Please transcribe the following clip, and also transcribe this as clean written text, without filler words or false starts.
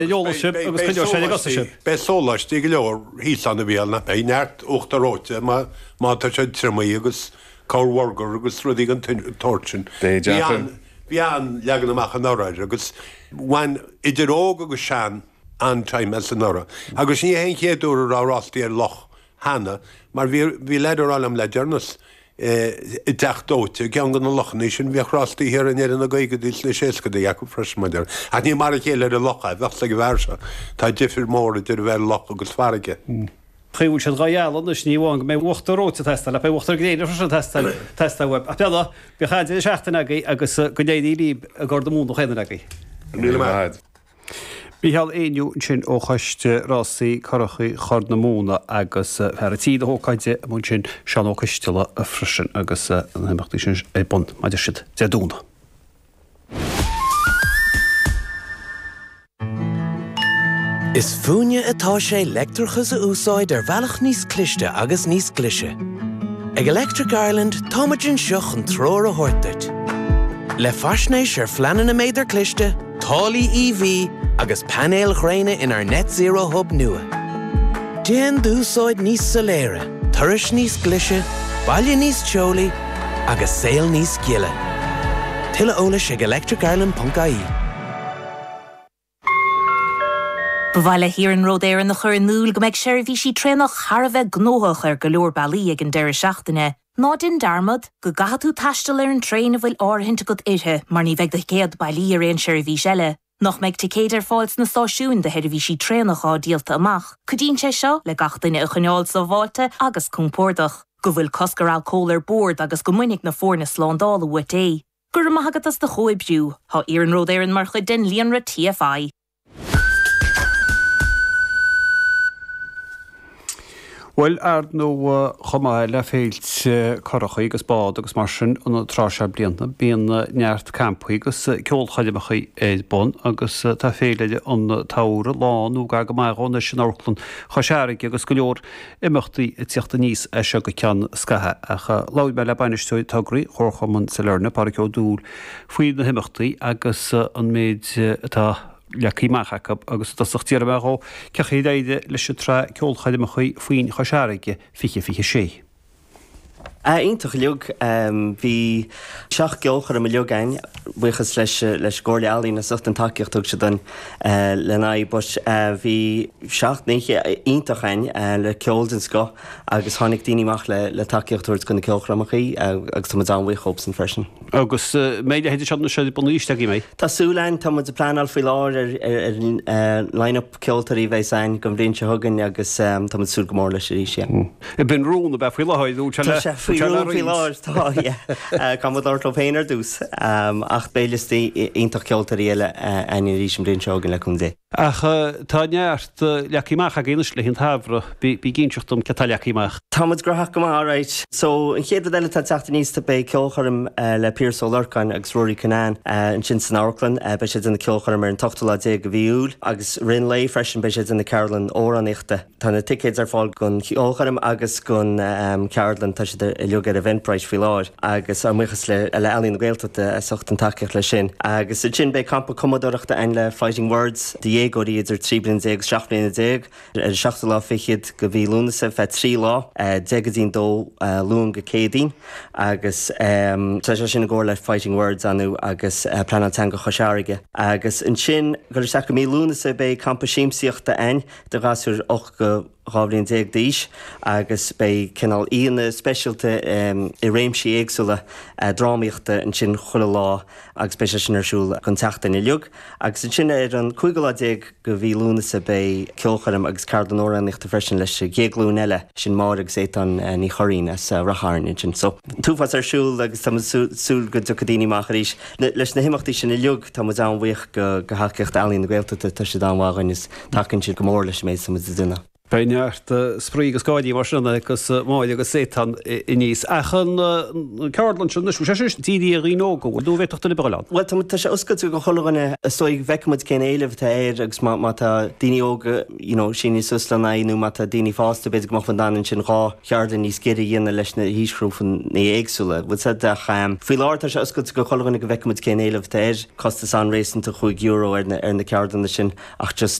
Jólasib agus chuidir sé gasisi. Be sólas tí go leor hí sanna bhéalna é neart uchtaróte má tá sé tramaí agus cáhhargar agus rudí an tortin. Bhí an legan amach an áráid agus bhain idiróg agus sean an taim as an ára. Agus ní hén chéadú rárástaí ar loch hána, mar bhí leidir allam le dearnas I deachdóte gan gan lochní sin bhíh rástaí hir an éan a gaige díl na séca de Jacob Freshmaidir. A ní mar chéile a locha, bheitla go bhharsa, tá difir mór idir bheith loch agus farige. Chríú sé gaálan is níháin mé bhachtaróta testal, a pe bhachtar gréidir fre testa web. A peada be chaide seachtainna agus go déadí líb a ggur do múna chéanana agaí. Bhíhall éoniu sin ó chaiste rásaí chorachaí chord na múna agus fer a tíad ócáide mún sin sean ó chaistela a frisin agus an heimachtaí sin é bun maidir siad de dúna. Is fúne atá sé leictrachas a úsáid ar bhealach níos cliste agus níos clise. Ag Electric Ireland táimeann seach an tróir a thuirteit. Le faisnéis ar fleanan na méidir cliste, tálaí EV agus panéal chréine in our net zero hub nua. Déan dúsáid níos soléire, turis níos glise, baile níos teolaí agus saol níos giile. Tuile eolais ag electricireland.ie. Bhaile hir an ród éireann na chur núil go méid seirbhísí trénach Charbheith gnóthach ar go leor bailí ag an deire seachtaine. Nádin darmad go gathú taistil ar an tréin a bhfuil áirithinte go ithe mar ní bheith de chéad bailí ar éon seirbhís eile. Nach meid ticéidir fáils na stáisiún de heirbhísí trénach á díalta amach. Cudín sé seo le gachtaine a chuneáil sa bháilte agus cúmpórdach. Go bhfuil coscar alcóil ar bord agus go muinnig na fórna slándála uait é. Gur maithagad as de chóibhiú, há ar an ród éireann mar chuid den líonra TFI. Well, nó chomáil le féilt chorachaí agus bád agus mar sin an trásea blianta bíon neart campaí agus ceolchaidimechaí éid bon agus tá féileide an tára lánú ga go maiána sin áchlan chaseirigh agus go leor imachtaí tíochtta níos se go cean scathe a láid me le bainisteúid tugraí chorchaman sa lena paracó dúil faoin na himachtaí agus an méid atá leachíach agus tasachtíar bheá ceché déide leis tre ceolchaidimechaí faoin chaseirige fiche sé. Ítach leog bhí seach geolchar am leogain buchas leis ggóirlealaí na sucht an takeíocht se don lena bus bhí seach níe ítachain le ceoldan sco agus tháinig daoineach le takeíochtúirt gona ceolchramachí agus tá anmhaoh chobs an freisin. Agus méide héidir seanna sé buníisteí mé? Tásúlainn tá a plánal fi láir ar line-up ceoltarí bheith sein go bhríonn se thugann agus tá súl go mór leis rí sé. I bin rún a bheith fi láidú Commodore féinar dús ach béilistí ítach ceoltarí eile aine rí sem bríonn segan le chun dé. Ach tá neart leachíach a ggéinis le hinn tafra bí ginseachtum ce leachíach. Táid grothach go áráid, so an chéad eile tá teachta níos tá bé ceolcharm le Piers O'Lurcan agus Rory Canaan an sin san Auckland be sé in na ceolcharm ar an 8 go bhíúil agus rinn lei freisin be sé in na Carolan óraníochta. Tá na ticéids ar fáil gon ceolcharm agus gon Carolan tá sé leogad Eventbrite fi láir agus muchas le ealaíon gailta a socht an takeíocht le sin. Agus sin bé campa commodorachta ein le Fighting Words Diego idir 3 blin déag 7 blin déag ar 7 lá fichiid go bhí lúnasa fe 3 lá dégadín dó lún go cédín agus tá sé sin ggóir le Fighting Words anú agus planatanga choseirige. Agus an sin gur sa go mí lúnasa bé campa síimsíochta ein de gasúr 8 go ráblíonn déag díis agus bé cinál íana specialte I réimsí éagsúla drámaíochta an sin chula lá agus bé sin arsúil chun teachta na liug. Agus an sin ar an 5 déag go bhí lúnasa bé ceolcharam agus cardan óraníochta freisin leis géaglún eile sin mar agus étan ní choín as rathairn sin. So túfas arsúil agus tá súil go do daoine machríis leis na himachtaí sin na liug tá anmhaoch go haceocht ealaíon na gailta tá sé dámhagan is tacann sin go mór leis méid sa duna. Beart sprí agus gáidí mar sinna agus máid agus sétan i níos. Achan Carlan sin sé tíí a ríóga bhil dú bhéachta le Berlán. Well tá sé oscaú go choganna stoig bheicmid cén éileh tá éir agus má daine óga sin suslannaú má daoine fásta beidir go fan dain sin rá cheardan níos céir dhéanana leis na hísrúfan na éagsúla. Bhil fí láir sé oscaú go choganna go bheicmid cén éileh tá éir costa san rééisanta €5 ar na ceardan sin ach just